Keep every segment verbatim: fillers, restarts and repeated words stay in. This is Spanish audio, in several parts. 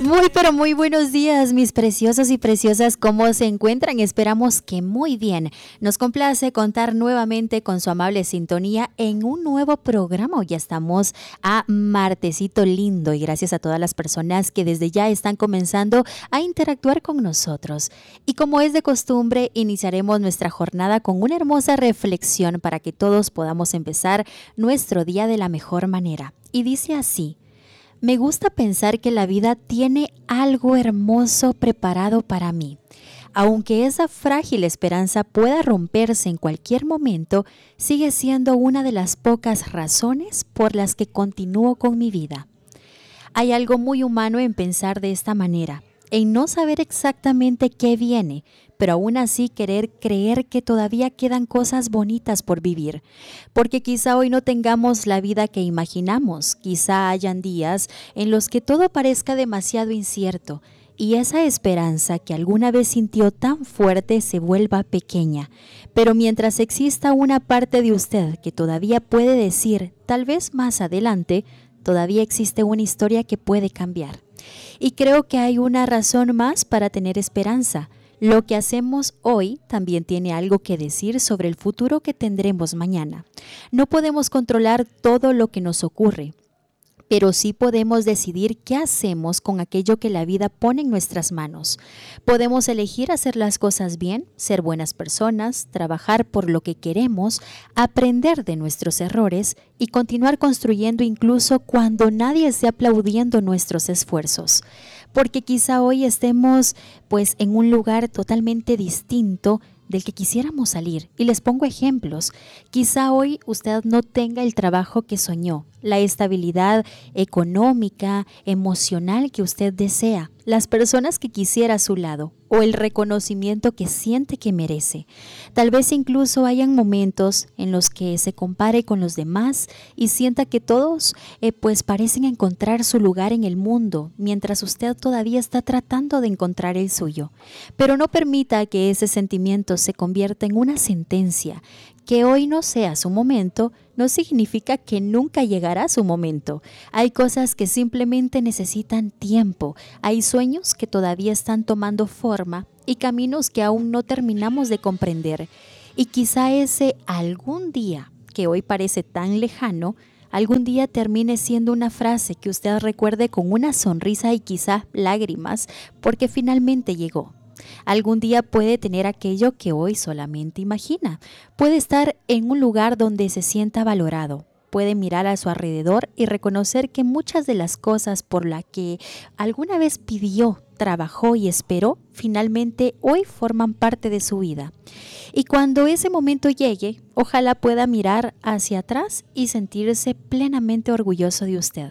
Muy, pero muy buenos días, mis preciosos y preciosas. ¿Cómo se encuentran? Esperamos que muy bien. Nos complace contar nuevamente con su amable sintonía en un nuevo programa. Hoy ya estamos a martesito lindo y gracias a todas las personas que desde ya están comenzando a interactuar con nosotros. Y como es de costumbre, iniciaremos nuestra jornada con una hermosa reflexión para que todos podamos empezar nuestro día de la mejor manera. Y dice así: me gusta pensar que la vida tiene algo hermoso preparado para mí. Aunque esa frágil esperanza pueda romperse en cualquier momento, sigue siendo una de las pocas razones por las que continúo con mi vida. Hay algo muy humano en pensar de esta manera, en no saber exactamente qué viene, pero aún así querer creer que todavía quedan cosas bonitas por vivir. Porque quizá hoy no tengamos la vida que imaginamos, quizá hayan días en los que todo parezca demasiado incierto y esa esperanza que alguna vez sintió tan fuerte se vuelva pequeña. Pero mientras exista una parte de usted que todavía puede decir, tal vez más adelante, todavía existe una historia que puede cambiar. Y creo que hay una razón más para tener esperanza. Lo que hacemos hoy también tiene algo que decir sobre el futuro que tendremos mañana. No podemos controlar todo lo que nos ocurre, pero sí podemos decidir qué hacemos con aquello que la vida pone en nuestras manos. Podemos elegir hacer las cosas bien, ser buenas personas, trabajar por lo que queremos, aprender de nuestros errores y continuar construyendo incluso cuando nadie esté aplaudiendo nuestros esfuerzos. Porque quizá hoy estemos pues en un lugar totalmente distinto del que quisiéramos salir. Y les pongo ejemplos. Quizá hoy usted no tenga el trabajo que soñó, la estabilidad económica, emocional que usted desea, las personas que quisiera a su lado o el reconocimiento que siente que merece. Tal vez incluso hayan momentos en los que se compare con los demás y sienta que todos eh, pues parecen encontrar su lugar en el mundo, mientras usted todavía está tratando de encontrar el suyo. Pero no permita que ese sentimiento se convierta en una sentencia. Que hoy no sea su momento no significa que nunca llegará su momento. Hay cosas que simplemente necesitan tiempo. Hay sueños que todavía están tomando forma y caminos que aún no terminamos de comprender. Y quizá ese algún día, que hoy parece tan lejano, algún día termine siendo una frase que usted recuerde con una sonrisa y quizá lágrimas, porque finalmente llegó. Algún día puede tener aquello que hoy solamente imagina. Puede estar en un lugar donde se sienta valorado. Puede mirar a su alrededor y reconocer que muchas de las cosas por las que alguna vez pidió, trabajó y esperó, finalmente hoy forman parte de su vida. Y cuando ese momento llegue, ojalá pueda mirar hacia atrás y sentirse plenamente orgulloso de usted.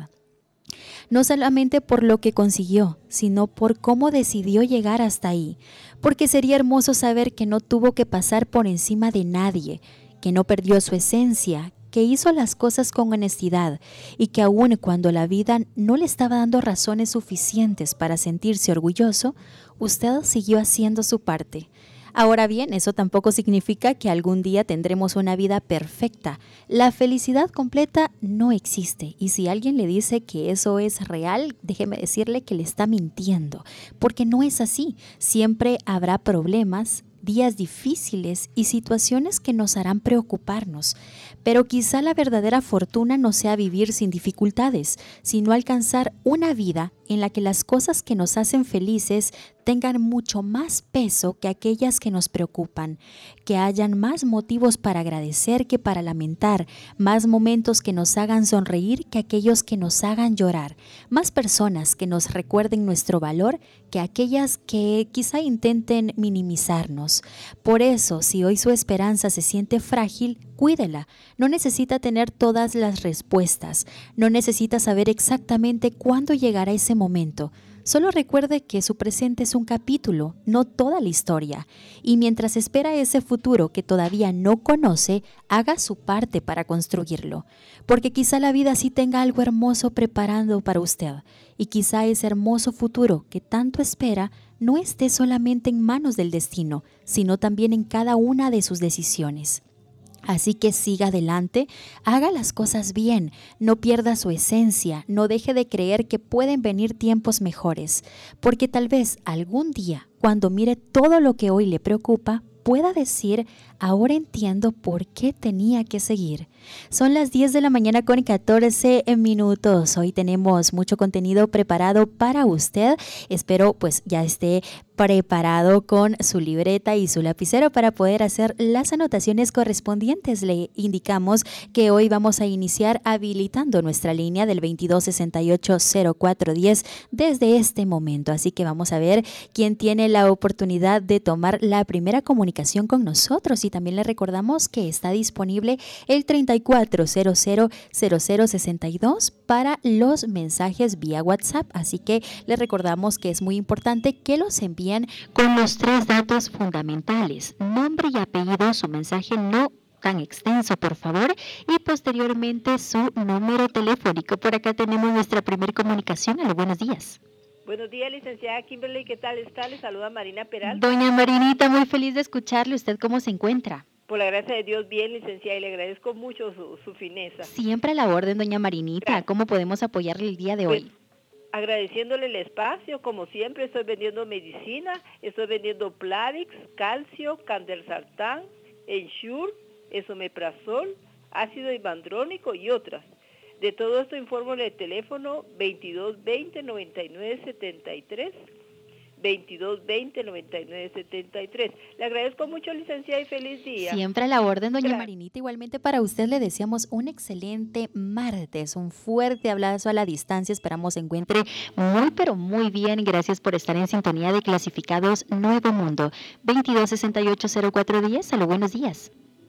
No solamente por lo que consiguió, sino por cómo decidió llegar hasta ahí, porque sería hermoso saber que no tuvo que pasar por encima de nadie, que no perdió su esencia, que hizo las cosas con honestidad y que aun cuando la vida no le estaba dando razones suficientes para sentirse orgulloso, usted siguió haciendo su parte. Ahora bien, eso tampoco significa que algún día tendremos una vida perfecta. La felicidad completa no existe y si alguien le dice que eso es real, déjeme decirle que le está mintiendo, porque no es así. Siempre habrá problemas, días difíciles y situaciones que nos harán preocuparnos, pero quizá la verdadera fortuna no sea vivir sin dificultades, sino alcanzar una vida en la que las cosas que nos hacen felices tengan mucho más peso que aquellas que nos preocupan, que hayan más motivos para agradecer que para lamentar, más momentos que nos hagan sonreír que aquellos que nos hagan llorar, más personas que nos recuerden nuestro valor que aquellas que quizá intenten minimizarnos. Por eso, si hoy su esperanza se siente frágil, cuídela. No necesita tener todas las respuestas, no necesita saber exactamente cuándo llegará ese momento. Solo recuerde que su presente es un capítulo, no toda la historia. Y mientras espera ese futuro que todavía no conoce, haga su parte para construirlo. Porque quizá la vida sí tenga algo hermoso preparando para usted. Y quizá ese hermoso futuro que tanto espera no esté solamente en manos del destino, sino también en cada una de sus decisiones. Así que siga adelante, haga las cosas bien, no pierda su esencia, no deje de creer que pueden venir tiempos mejores, porque tal vez algún día, cuando mire todo lo que hoy le preocupa, pueda decir, ahora entiendo por qué tenía que seguir. Son las diez de la mañana con catorce minutos. Hoy tenemos mucho contenido preparado para usted. Espero pues ya esté preparado con su libreta y su lapicero para poder hacer las anotaciones correspondientes. Le indicamos que hoy vamos a iniciar habilitando nuestra línea del veintidós sesenta y ocho cero cuatro diez desde este momento. Así que vamos a ver quién tiene la oportunidad de tomar la primera comunicación con nosotros. Y también le recordamos que está disponible el treinta y cuatro cero cero cero cero sesenta y dos para los mensajes vía WhatsApp. Así que le recordamos que es muy importante que los envíen con los tres datos fundamentales: nombre y apellido, su mensaje no tan extenso, por favor, y posteriormente su número telefónico. Por acá tenemos nuestra primera comunicación. Aló, buenos días. Buenos días, licenciada Kimberly, ¿qué tal está? Le saluda Marina Peralta. Doña Marinita, muy feliz de escucharle. ¿Usted cómo se encuentra? Por la gracia de Dios, bien, licenciada, y le agradezco mucho su, su fineza. Siempre a la orden, doña Marinita. Gracias. ¿Cómo podemos apoyarle el día de pues, hoy? Agradeciéndole el espacio, como siempre, estoy vendiendo medicina, estoy vendiendo Plavix, calcio, Candelsartán, Ensure, Esomeprazol, ácido ibandrónico y otras. De todo esto informo en el teléfono veintidós veinte noventa y nueve setenta y tres, veintidós veinte noventa y nueve setenta y tres. Le agradezco mucho, licenciada, y feliz día. Siempre a la orden, doña Gracias. Marinita. Igualmente para usted le deseamos un excelente martes, un fuerte abrazo a la distancia. Esperamos se encuentre muy, pero muy bien. Gracias por estar en sintonía de Clasificados Nuevo Mundo. veintidós sesenta y ocho cero cuatro diez. Aló, buenos días.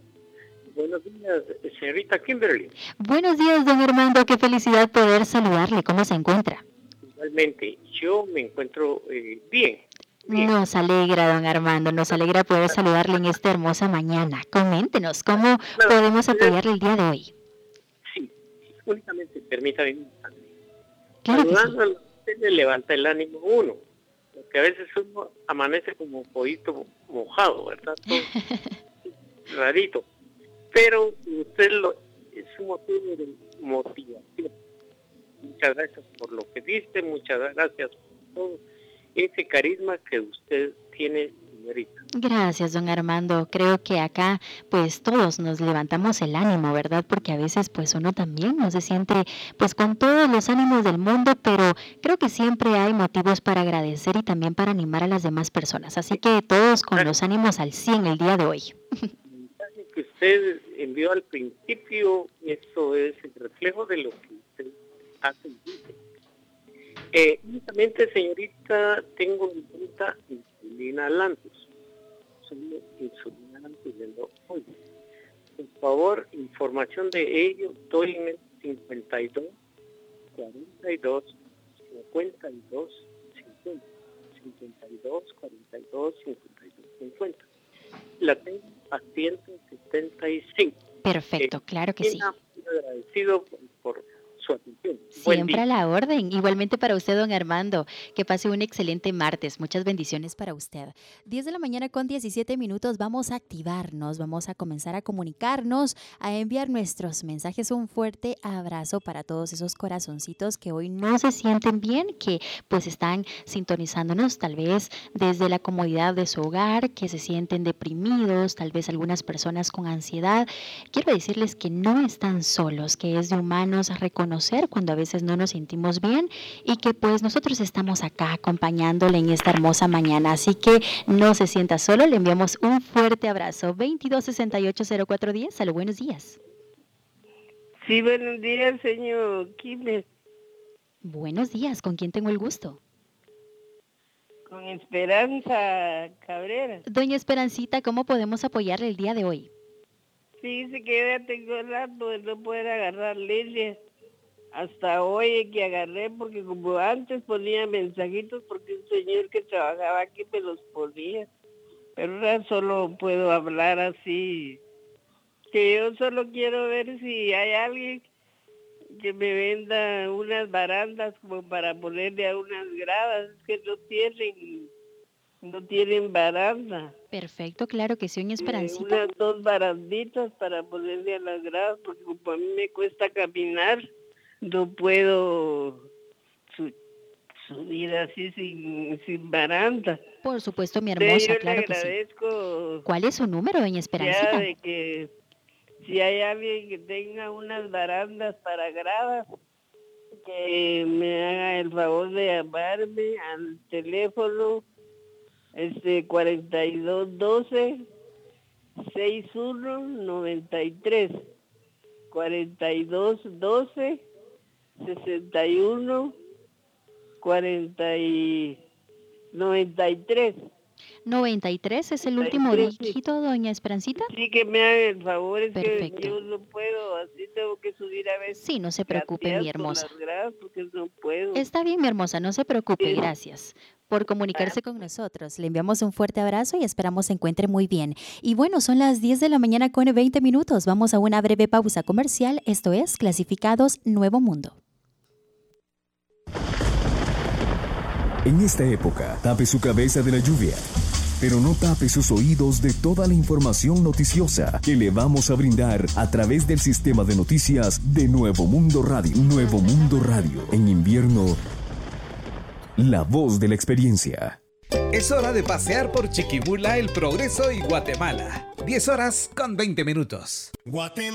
Buenos días, señorita Kimberly. Buenos días, don Armando. Qué felicidad poder saludarle. ¿Cómo se encuentra? Igualmente, yo me encuentro eh, bien, bien. Nos alegra, don Armando, nos alegra poder saludarle en esta hermosa mañana. Coméntenos, ¿cómo Claro, podemos apoyarle el día de hoy? Sí, únicamente permítame un instante. Claro que sí. Saludando, usted le levanta el ánimo a uno, porque a veces uno amanece como un poquito mojado, ¿verdad? Todo rarito. Pero usted lo, es un motivo de motivación. Muchas gracias por lo que dice, muchas gracias por todo ese carisma que usted tiene, señorita. Gracias, don Armando. Creo que acá pues todos nos levantamos el ánimo, ¿verdad? Porque a veces pues uno también no se siente pues con todos los ánimos del mundo, pero creo que siempre hay motivos para agradecer y también para animar a las demás personas. Así que todos con los ánimos al cien el día de hoy. El mensaje que usted envió al principio, esto es el reflejo de lo que usted hace y dice. Eh, únicamente, señorita, tengo en cuenta insulina Lantus. Solo insulina Lantus de hoy. Por favor, información de ello, estoy en el cincuenta y dos, cuarenta y dos, cincuenta y dos, cincuenta. cincuenta y dos, cuarenta y dos, cincuenta y dos, cincuenta. La tengo a ciento setenta y cinco. Perfecto, eh, claro que sí. Agradecido por, por su atención. Siempre a la orden. Igualmente para usted, don Armando. Que pase un excelente martes. Muchas bendiciones para usted. diez de la mañana con diecisiete minutos. Vamos a activarnos, vamos a comenzar a comunicarnos, a enviar nuestros mensajes. Un fuerte abrazo para todos esos corazoncitos que hoy no se sienten bien, que pues están sintonizándonos tal vez desde la comodidad de su hogar, que se sienten deprimidos, tal vez algunas personas con ansiedad. Quiero decirles que no están solos, que es de humanos reconocer cuando a veces no nos sentimos bien y que pues nosotros estamos acá acompañándole en esta hermosa mañana. Así que no se sienta solo, le enviamos un fuerte abrazo. veintidós sesenta y ocho cero cuatro diez. Salud, buenos días. Sí, buenos días, señor Kimberly. Buenos días, ¿con quién tengo el gusto? Con Esperanza Cabrera. Doña Esperancita, ¿cómo podemos apoyarle el día de hoy? Sí, dice que yo ya tengo rato de no poder agarrar línea. Hasta hoy que agarré, porque como antes ponía mensajitos, porque un señor que trabajaba aquí me los ponía. Pero ahora solo puedo hablar así. Que yo solo quiero ver si hay alguien que me venda unas barandas como para ponerle a unas gradas que no tienen no tienen baranda. Perfecto, claro que sí, doña Eh, Esperancita. unas dos baranditas para ponerle a las gradas, porque como a mí me cuesta caminar, no puedo su- subir así sin, sin baranda. Por supuesto, mi Entonces hermosa, yo le claro que sí. agradezco ¿Cuál es su número, doña ya Esperancita? de que si hay alguien que tenga unas barandas para gradas, que me haga el favor de llamarme al teléfono este cuarenta y dos doce sesenta y uno noventa y tres, cuarenta y dos doce sesenta y uno cuarenta y noventa y tres. noventa y tres es el noventa y último tres, sí. dígito, doña Esperancita. Sí, que me hagan el favor, es Perfecto. que yo no puedo, así tengo que subir a veces. Sí, no se preocupe, mi gatear por hermosa. las gradas porque no puedo. Está bien, mi hermosa, no se preocupe, Sí. gracias por comunicarse con nosotros. Le enviamos un fuerte abrazo y esperamos se encuentre muy bien. Y bueno, son las diez de la mañana con veinte minutos. Vamos a una breve pausa comercial. Esto es Clasificados Nuevo Mundo. En esta época, tape su cabeza de la lluvia, pero no tape sus oídos de toda la información noticiosa que le vamos a brindar a través del sistema de noticias de Nuevo Mundo Radio. Nuevo Mundo Radio. En invierno, la voz de la experiencia. Es hora de pasear por Chiquimula, El Progreso y Guatemala. diez horas con veinte minutos. Guatemala.